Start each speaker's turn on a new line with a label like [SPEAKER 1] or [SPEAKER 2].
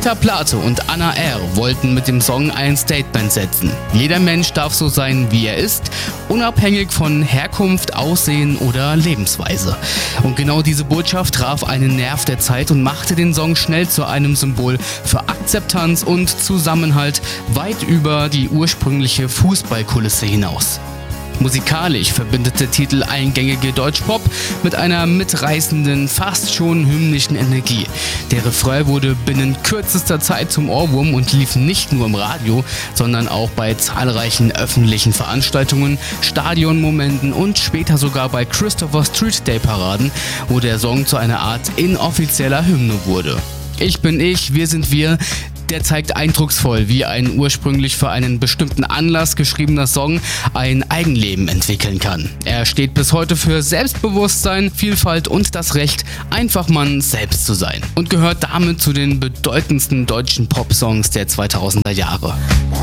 [SPEAKER 1] Peter Plate und Anna R. wollten mit dem Song ein Statement setzen. Jeder Mensch darf so sein, wie er ist, unabhängig von Herkunft, Aussehen oder Lebensweise. Und genau diese Botschaft traf einen Nerv der Zeit und machte den Song schnell zu einem Symbol für Akzeptanz und Zusammenhalt weit über die ursprüngliche Fußballkulisse hinaus. Musikalisch verbindet der Titel eingängige Deutschpop mit einer mitreißenden, fast schon hymnischen Energie. Der Refrain wurde binnen kürzester Zeit zum Ohrwurm und lief nicht nur im Radio, sondern auch bei zahlreichen öffentlichen Veranstaltungen, Stadionmomenten und später sogar bei Christopher Street Day Paraden, wo der Song zu einer Art inoffizieller Hymne wurde. Ich bin ich, wir sind wir. Der zeigt eindrucksvoll, wie ein ursprünglich für einen bestimmten Anlass geschriebener Song ein Eigenleben entwickeln kann. Er steht bis heute für Selbstbewusstsein, Vielfalt und das Recht, einfach man selbst zu sein. Und gehört damit zu den bedeutendsten deutschen Popsongs der 2000er Jahre.